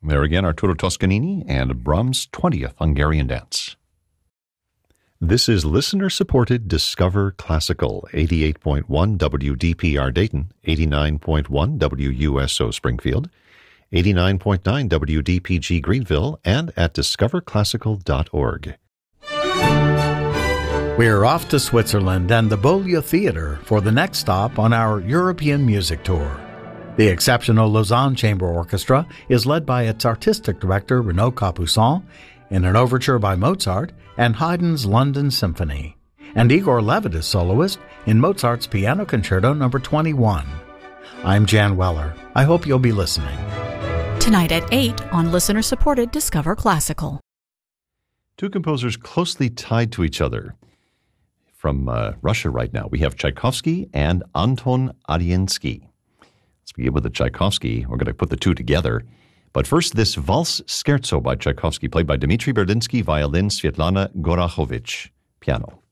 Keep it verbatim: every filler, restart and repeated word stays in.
There again, Arturo Toscanini and Brahms' twentieth Hungarian Dance. This is listener-supported Discover Classical, eighty-eight point one W D P R Dayton, eighty-nine point one W U S O Springfield, eighty-nine point nine W D P G Greenville, and at discover classical dot org. We're off to Switzerland and the Bolia Theatre for the next stop on our European music tour. The exceptional Lausanne Chamber Orchestra is led by its artistic director Renaud Capuçon in an overture by Mozart and Haydn's London Symphony, and Igor Levit is soloist in Mozart's Piano Concerto number twenty-one. I'm Jan Weller. I hope you'll be listening. Tonight at eight on listener-supported Discover Classical. Two composers closely tied to each other. From uh, Russia right now, we have Tchaikovsky and Anton Arensky. Let's begin with the Tchaikovsky. We're going to put the two together. But first, this Valse Scherzo by Tchaikovsky, played by Dmitry Berdinsky, violin, Svetlana Gorokhovich, piano.